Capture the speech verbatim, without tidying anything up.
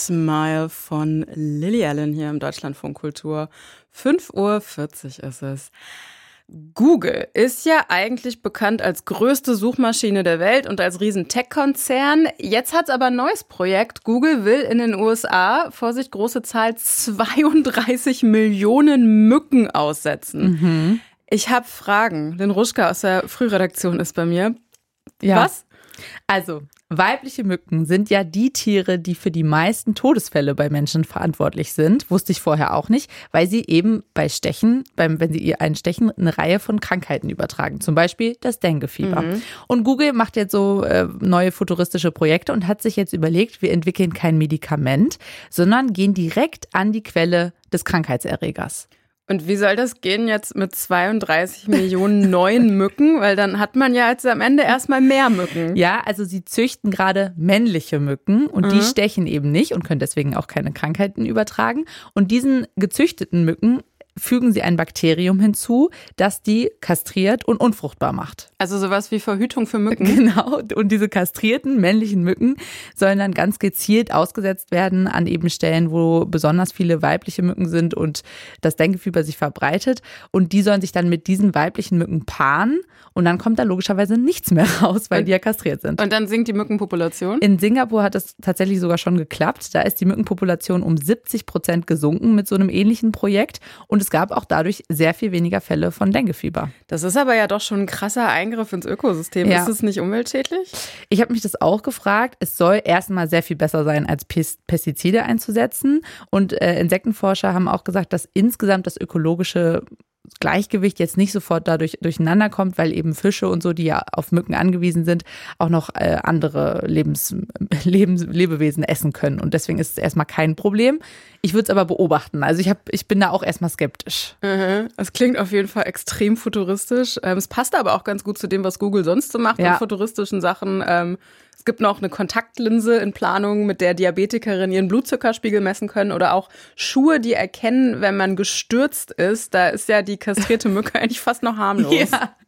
Smile von Lily Allen hier im Deutschlandfunk Kultur. fünf Uhr vierzig ist es. Google ist ja eigentlich bekannt als größte Suchmaschine der Welt und als riesen Tech-Konzern. Jetzt hat es aber ein neues Projekt. Google will in den U S A, Vorsicht, große Zahl, zweiunddreißig Millionen Mücken aussetzen. Mhm. Ich habe Fragen. Lynn Ruschka aus der Frühredaktion ist bei mir. Ja. Was? Also, weibliche Mücken sind ja die Tiere, die für die meisten Todesfälle bei Menschen verantwortlich sind. Wusste ich vorher auch nicht, weil sie eben bei Stechen, beim, wenn sie ihr einen stechen, eine Reihe von Krankheiten übertragen. Zum Beispiel das Dengue-Fieber. Mhm. Und Google macht jetzt so äh, neue futuristische Projekte und hat sich jetzt überlegt, wir entwickeln kein Medikament, sondern gehen direkt an die Quelle des Krankheitserregers. Und wie soll das gehen jetzt mit zweiunddreißig Millionen neuen Mücken? Weil dann hat man ja jetzt am Ende erstmal mehr Mücken. Ja, also sie züchten gerade männliche Mücken und Mhm. die stechen eben nicht und können deswegen auch keine Krankheiten übertragen. Und diesen gezüchteten Mücken fügen sie ein Bakterium hinzu, das die kastriert und unfruchtbar macht. Also sowas wie Verhütung für Mücken. Genau, und diese kastrierten männlichen Mücken sollen dann ganz gezielt ausgesetzt werden an eben Stellen, wo besonders viele weibliche Mücken sind und das Denguefieber sich verbreitet. Und die sollen sich dann mit diesen weiblichen Mücken paaren und dann kommt da logischerweise nichts mehr raus, weil die ja kastriert sind. Und dann sinkt die Mückenpopulation? In Singapur hat es tatsächlich sogar schon geklappt. Da ist die Mückenpopulation um siebzig Prozent gesunken mit so einem ähnlichen Projekt. Und es gab auch dadurch sehr viel weniger Fälle von Denguefieber. Das ist aber ja doch schon ein krasser Eingriff ins Ökosystem. Ja. Ist es nicht umweltschädlich? Ich habe mich das auch gefragt. Es soll erstmal sehr viel besser sein, als Pestizide einzusetzen. Und äh, Insektenforscher haben auch gesagt, dass insgesamt das ökologische Gleichgewicht jetzt nicht sofort dadurch durcheinander kommt, weil eben Fische und so, die ja auf Mücken angewiesen sind, auch noch äh, andere Lebens, Lebens, Lebewesen essen können. Und deswegen ist es erstmal kein Problem. Ich würde es aber beobachten. Also ich, hab, ich bin da auch erstmal skeptisch. Mhm. Es klingt auf jeden Fall extrem futuristisch. Ähm, es passt aber auch ganz gut zu dem, was Google sonst so macht Ja. an futuristischen Sachen. Ähm, es gibt noch eine Kontaktlinse in Planung, mit der Diabetikerinnen ihren Blutzuckerspiegel messen können oder auch Schuhe, die erkennen, wenn man gestürzt ist. Da ist ja die kastrierte Mücke eigentlich fast noch harmlos. Ja.